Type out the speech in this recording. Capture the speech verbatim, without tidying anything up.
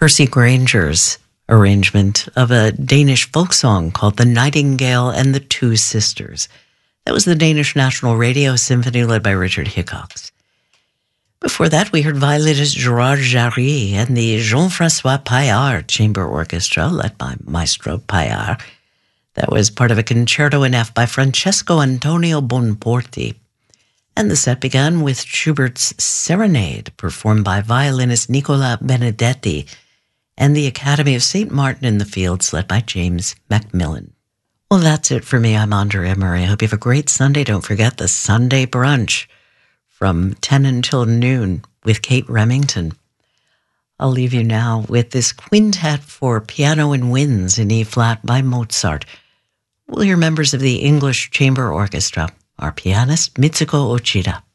Percy Granger's arrangement of a Danish folk song called The Nightingale and the Two Sisters. That was the Danish National Radio Symphony led by Richard Hickox. Before that, we heard violinist Gerard Jarry and the Jean-François Paillard Chamber Orchestra led by Maestro Paillard. That was part of a concerto in F by Francesco Antonio Bonporti. And the set began with Schubert's Serenade, performed by violinist Nicola Benedetti, and the Academy of Saint Martin in the Fields, led by James Macmillan. Well, that's it for me. I'm Andrea Murray. I hope you have a great Sunday. Don't forget the Sunday brunch from ten until noon with Kate Remington. I'll leave you now with this quintet for piano and winds in E-flat by Mozart. We'll hear members of the English Chamber Orchestra, our pianist Mitsuko Ochida.